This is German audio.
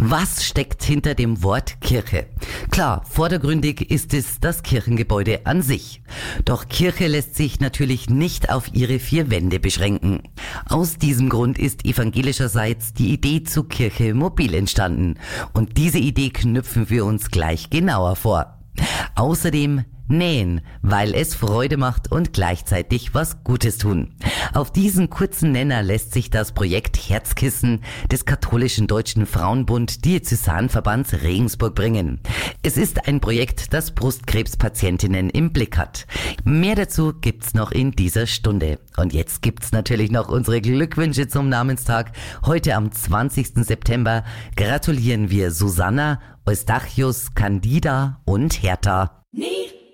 Was steckt hinter dem Wort Kirche? Klar, vordergründig ist es das Kirchengebäude an sich. Doch Kirche lässt sich natürlich nicht auf ihre vier Wände beschränken. Aus diesem Grund ist evangelischerseits die Idee zur Kirche mobil entstanden. Und diese Idee knüpfen wir uns gleich genauer vor. Außerdem nähen, weil es Freude macht und gleichzeitig was Gutes tun. Auf diesen kurzen Nenner lässt sich das Projekt Herzkissen des Katholischen Deutschen Frauenbund Diözesanverbands Regensburg bringen. Es ist ein Projekt, das Brustkrebspatientinnen im Blick hat. Mehr dazu gibt's noch in dieser Stunde. Und jetzt gibt's natürlich noch unsere Glückwünsche zum Namenstag. Heute am 20. September gratulieren wir Susanna, Eustachius, Candida und Hertha.